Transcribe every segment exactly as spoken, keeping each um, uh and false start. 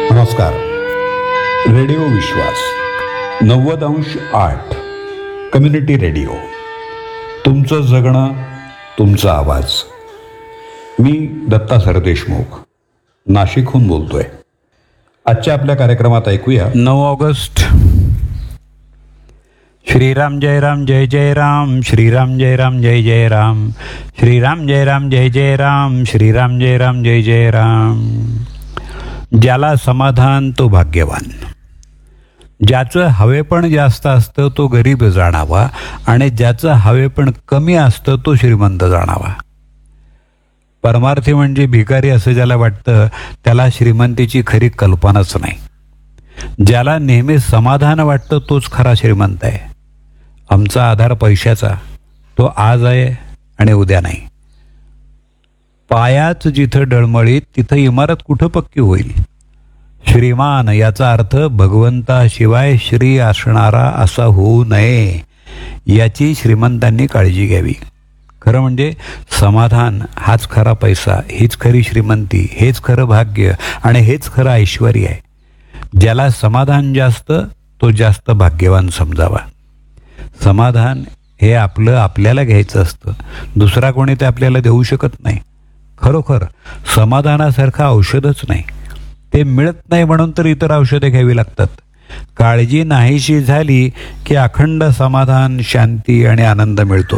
नमस्कार. रेडिओ विश्वास नव्वद अंश आठ कम्युनिटी रेडिओ. तुमचं जगणं, तुमचा आवाज. मी दत्ता सरदेशमुख नाशिकहून बोलतोय. आजच्या आपल्या कार्यक्रमात ऐकूया नऊ ऑगस्ट. श्रीराम जय राम जय जय राम, श्रीराम जय राम जय जय राम, श्रीराम जय राम जय जय राम, श्रीराम जय राम जय जय राम. ज्याला समाधान तो भाग्यवान. ज्याचं हवेपण जास्त असतं तो गरीब जाणावा आणि ज्याचं हवेपण कमी असतं तो श्रीमंत जाणावा. परमार्थी म्हणजे भिकारी असं ज्याला वाटतं त्याला श्रीमंतीची खरी कल्पनाच नाही. ज्याला नेहमी समाधान वाटतं तोच खरा श्रीमंत आहे. आमचा आधार पैशाचा, तो आज आहे आणि उद्या नाही. पायाच जिथं डळमळीत तिथं इमारत कुठं पक्की होईल. श्रीमान याचा अर्थ भगवंताशिवाय श्री असणारा असा होऊ नये याची श्रीमंतांनी काळजी घ्यावी. खरं म्हणजे समाधान हाच खरा पैसा, हीच खरी श्रीमंती, हेच खरं भाग्य आणि हेच खरं ऐश्वर आहे. ज्याला समाधान जास्त तो जास्त भाग्यवान समजावा. समाधान हे आपलं आपल्याला घ्यायचं असतं, दुसरा कोणी ते आपल्याला देऊ शकत नाही. खरोखर समाधानासारखं औषधच नाही. ते मिळत नाही म्हणून तर इतर औषधे घ्यावी लागतात. काळजी नाहीशी झाली की अखंड समाधान, शांती आणि आनंद मिळतो.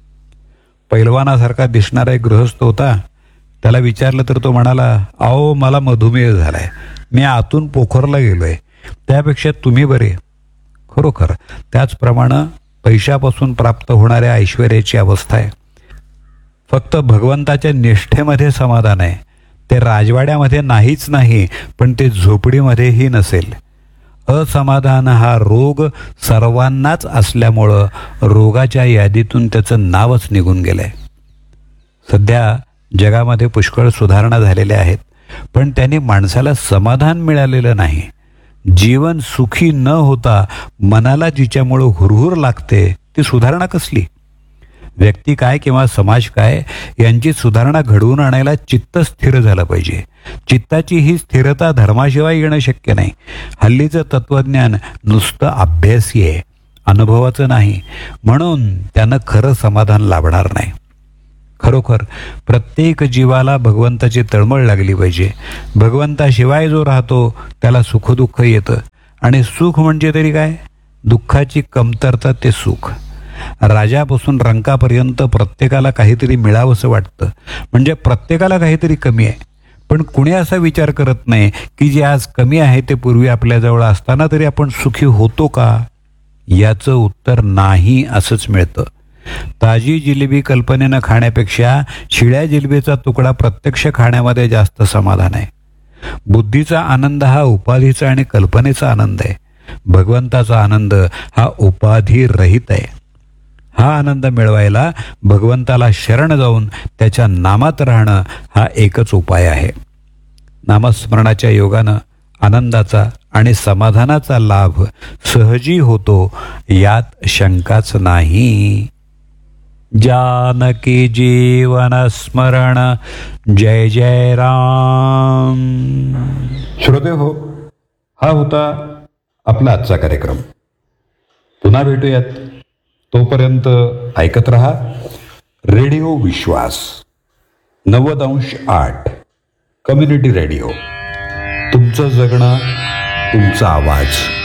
पैलवानासारखा दिसणारा एक गृहस्थ होता. त्याला विचारलं तर तो म्हणाला, अहो मला मधुमेह झालाय, मी आतून पोखरला गेलोय, त्यापेक्षा तुम्ही बरे. खरोखर त्याचप्रमाणे पैशापासून प्राप्त होणाऱ्या ऐश्वर्याची अवस्था आहे. फक्त भगवंताच्या निष्ठेमध्ये समाधान आहे. ते राजवाड्यामध्ये नाहीच नाही, पण ते झोपडीमध्येही नसेल. असमाधान हा रोग सर्वांनाच असल्यामुळं रोगाच्या यादीतून त्याचं नावच निघून गेलंय. सध्या जगामध्ये पुष्कळ सुधारणा झालेल्या आहेत, पण त्यांनी माणसाला समाधान मिळालेलं नाही. जीवन सुखी न होता मनाला जिच्यामुळं हुरहुर लागते ती सुधारणा कसली? व्यक्ती काय किंवा समाज काय यांची सुधारणा घडवून आणायला चित्त स्थिर झालं पाहिजे. चित्ताची ही स्थिरता धर्माशिवाय येणं शक्य नाही. हल्लीचं तत्वज्ञान नुसतं अभ्यासी आहे, अनुभवाचं नाही, म्हणून त्यानं खरं समाधान लाभणार नाही. खरोखर प्रत्येक जीवाला भगवंताची तळमळ लागली पाहिजे. भगवंताशिवाय जो राहतो त्याला सुखदुःख येतं, आणि सुख म्हणजे तरी काय? दुःखाची कमतरता ते सुख. राजापासून रंकापर्यंत प्रत्येकाला काहीतरी मिळावंसं वाटतं, म्हणजे प्रत्येकाला काहीतरी कमी आहे. पण कुणी असा विचार करत नाही की जे आज कमी आहे ते पूर्वी आपल्याजवळ असताना तरी आपण सुखी होतो का? याचं उत्तर नाही असंच मिळतं. ताजी जिलेबी कल्पनेनं खाण्यापेक्षा शिळ्या जिलेबीचा तुकडा प्रत्यक्ष खाण्यामध्ये जास्त समाधान आहे. बुद्धीचा आनंद हा उपाधीचा आणि कल्पनेचा आनंद आहे. भगवंताचा आनंद हा उपाधी रहित आहे. हा आनंद मिळवायला भगवंताला शरण जाऊन त्याच्या नामात राहणं हा एकच उपाय आहे. नामस्मरणाच्या योगानं आनंदाचा आणि समाधानाचा लाभ सहजी होतो, यात शंकाच नाही. जानकी जीवन स्मरण जय जय राम. श्रोते हो, हा होता आपला आजचा कार्यक्रम. पुन्हा भेटूयात. तोपर्यंत ऐकत रहा रेडिओ विश्वास नव्वद अंश आठ कम्युनिटी रेडिओ. तुमचं जगणं, तुमचा आवाज.